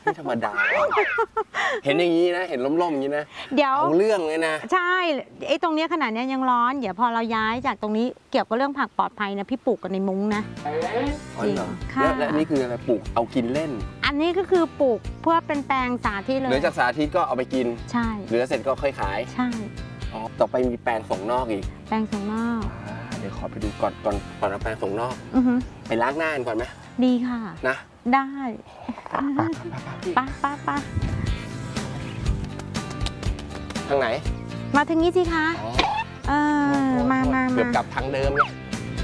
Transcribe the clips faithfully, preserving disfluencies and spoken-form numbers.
ไม่ธรรมดาเห็นอย่างนี้นะเห็นล้มๆอย่างนี้นะเดี๋ยวเอาเรื่องเลยนะใช่ไอ้ตรงนี้ขนาดนี้ยังร้อนเดี๋ยวพอเราย้ายจากตรงนี้เกี่ยวกับเรื่องผักปลอดภัยนะพี่ปลูกกันในมุ้งนะจริงค่ะและนี่คืออะไรปลูกเอากินเล่นอันนี้ก็คือปลูกเพื่อเป็นแปลงสาธิตเลยเหลือจากสาธิตก็เอาไปกินใช่เหลือเสร็จก็ค่อยขายใช่อ๋อต่อไปมีแปลงส่งนอกอีกแปลงส่งนอกเดี๋ยวขอไปดูก่อนก่อนก่อนเอาแปลงส่งนอกไปล้างหน้ากันก่อนไหมดีค่ะนะได้ป้าป้าป้าทางไหนมาทางนี้สิคะเออมามาเกือบกลับทางเดิมเนี่ย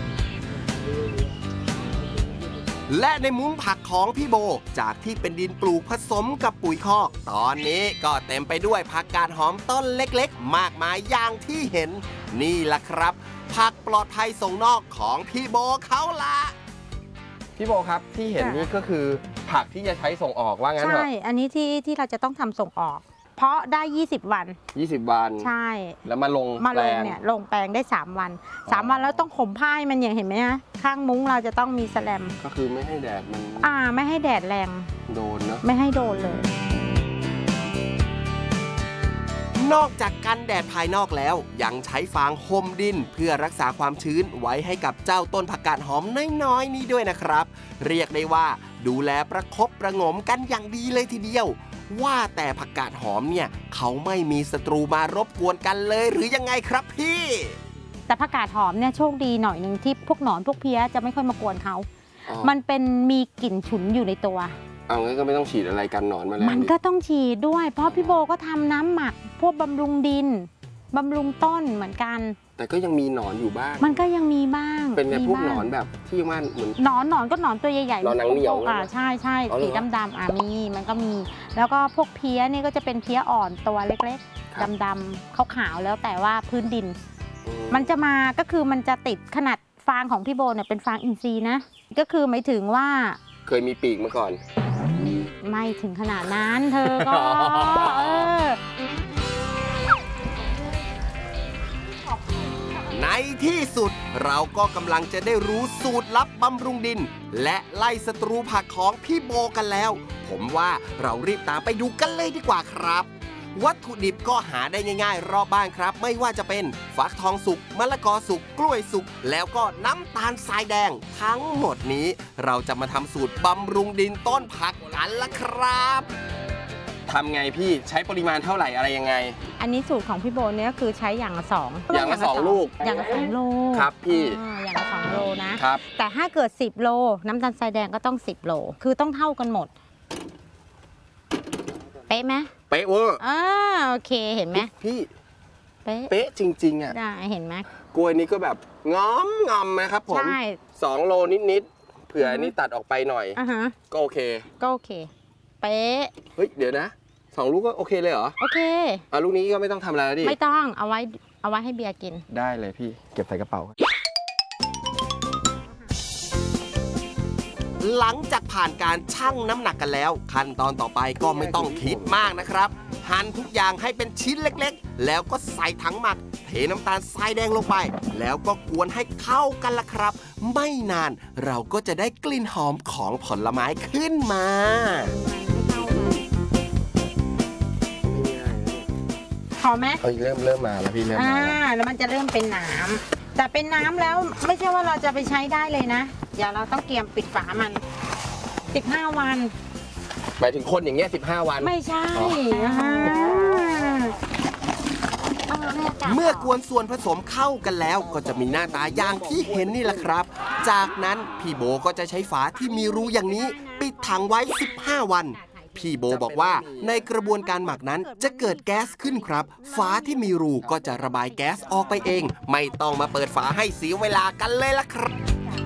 และในมุ้งผักของพี่โบจากที่เป็นดินปลูกผสมกับปุ๋ยคอกตอนนี้ก็เต็มไปด้วยผักกาดหอมต้นเล็กๆมากมายอย่างที่เห็นนี่ล่ะครับผักปลอดภัยส่งนอกของพี่โบเขาละพี่โบครับที่เห็นนี่ก็คือผักที่จะใช้ส่งออกว่างั้นเหรอใช่อันนี้ที่ที่เราจะต้องทำส่งออกเพราะได้ยี่สิบวันยี่สิบวันใช่แล้วมาลงมาลงเนี่ยลงแปลงได้สามวันสามวันแล้วต้องข่มผ้ามันอย่างเห็นไหมฮะข้างมุ้งเราจะต้องมีแสลมก็คือไม่ให้แดดมันอ่าไม่ให้แดดแรงโดนเนอะไม่ให้โดนเลยนอกจากกันแดดภายนอกแล้วยังใช้ฟางห่มดินเพื่อรักษาความชื้นไว้ให้กับเจ้าต้นผักกาดหอมน้อยๆนี้ด้วยนะครับเรียกได้ว่าดูแลประคบประงมกันอย่างดีเลยทีเดียวว่าแต่ผักกาดหอมเนี่ยเขาไม่มีศัตรูมารบกวนกันเลยหรือยังไงครับพี่แต่ผักกาดหอมเนี่ยโชคดีหน่อยหนึ่งที่พวกหนอนพวกเพี้ยจะไม่ค่อยมากวนเขามันเป็นมีกลิ่นฉุนอยู่ในตัวเอางั้นก็ไม่ต้องฉีดอะไรกันหนอนมาแล้วมันก็ต้องฉีดด้วยเพราะพี่โบก็ทำน้ำหมักพวกบำรุงดินบำรุงต้นเหมือนกันแต่ก็ยังมีหนอนอยู่บ้างมันก็ยังมีบ้างเป็นไงพวกหนอนแบบที่มันเหมือนหนอนหนอนก็หนอนตัวใหญ่ๆหนอนหนังเหนียวอ่าใช่ใช่สีดำๆอ่ามีมันก็มีแล้วก็พวกเพี้ยนี่ก็จะเป็นเพี้ยอ่อนตัวเล็กๆดำๆขาวๆแล้วแต่ว่าพื้นดินมันจะมาก็คือมันจะติดขนาดฟางของพี่โบเนี่ยเป็นฟางอินทรีย์นะก็คือหมายถึงว่าเคยมีปีกมาก่อนไม่ถึงขนาดนั้นเธอก็เออในที่สุดเราก็กำลังจะได้รู้สูตรลับบำรุงดินและไล่ศัตรูผักของพี่โบกันแล้วผมว่าเรารีบตามไปดูกันเลยดีกว่าครับวัตถุดิบก็หาได้ง่ายๆรอบบ้านครับไม่ว่าจะเป็นฟักทองสุกมะละกอสุกกล้วยสุกแล้วก็น้ำตาลทรายแดงทั้งหมดนี้เราจะมาทำสูตรบำรุงดินต้นผักกันละครับทำไงพี่ใช้ปริมาณเท่าไหร่อะไรยังไงอันนี้สูตรของพี่โบเนี่ยคือใช้อย่างละสองอย่างละสองลูกอย่างละสองโลครับพี่อย่างละสองโลนะครับแต่ถ้าเกิดสิบโลน้ำตาลทรายแดงก็ต้องสิบโลคือต้องเท่ากันหมดเป๊ะไหมเป๊ะเวอร์อ่าโอเคเห็นไหมพี่เป๊ะเป๊ะจริงๆอ่ะได้เห็นไหมกล้วยนี้ก็แบบงอมงอมนะครับผมใช่สองโลนิดๆเผื่ออันนี้ตัดออกไปหน่อยอ่าฮะก็โอเคก็โอเคเป๊ะเฮ้ยเดี๋ยวนะสองลูกก็โอเคเลยเหรอโอเคอ่ะลูกนี้ก็ไม่ต้องทำอะไรแล้วดิไม่ต้องเอาไว้เอาไว้ให้เบียร์กินได้เลยพี่เก็บใส่กระเป๋าหลังจากผ่านการชั่งน้ำหนักกันแล้วขั้นตอนต่อไปก็ไม่ต้องคิดมากนะครับหั่นทุกอย่างให้เป็นชิ้นเล็กๆแล้วก็ใส่ถังหมักเทน้ำตาลทรายแดงลงไปแล้วก็กวนให้เข้ากันละครับไม่นานเราก็จะได้กลิ่นหอมของผลไม้ขึ้นมาหอมไหมเฮ้ยเริ่มเริ่มมาแล้วพี่เริ่มมาแล้วมันจะเริ่มเป็นน้ำแต่เป็นน้ำแล้วไม่ใช่ว่าเราจะไปใช้ได้เลยนะเดี๋ยวเราต้องเตรียมปิดฝามันสิบห้าวันหมายถึงคนอย่างเงี้ยสิบห้าวันไม่ใช่เมื่อกวนส่วนผสมเข้ากันแล้วก็จะมีหน้าตาอย่างที่เห็นนี่แหละครับจากนั้นพี่โบก็จะใช้ฝาที่มีรูอย่างนี้ปิดถังไว้สิบห้าวันพี่โบบอกว่าในกระบวนการหมักนั้นจะเกิดแก๊สขึ้นครับฝาที่มีรูก็จะระบายแก๊สออกไปเองไม่ต้องมาเปิดฝาให้เสียเวลากันเลยล่ะครับ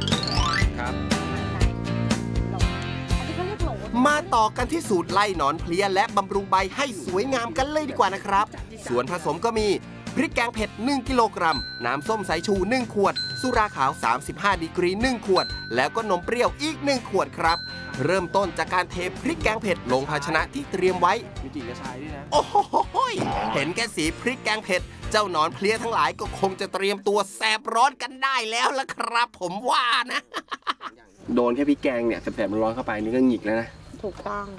มาต่อกันที่สูตรไล่หนอนเพลี้ยและบำรุงใบให้สวยงามกันเลยดีกว่านะครับส่วนผสมก็มีพริกแกงเผ็ดหนึ่งกิโลกรัมน้ำส้มสายชูหนึ่งขวดสุราขาวสามสิบห้าดีกรีหนึ่งขวดแล้วก็นมเปรี้ยวอีกหนึ่งขวดครับเริ่มต้นจากการเทพริกแกงเผ็ดลงภาชนะที่เตรียมไว้มีกลิ่นกระชายด้วยนะโอ้โหเห็นแค่สีพริกแกงเผ็ดเจ้าหนอนเพลี้ยทั้งหลายก็คงจะเตรียมตัวแสบร้อนกันได้แล้วล่ะครับผมว่านะโดนแค่พริกแกงเนี่ยแสบๆร้อนเข้าไปนี่ก็หงิกแล้วนะถูกต้อง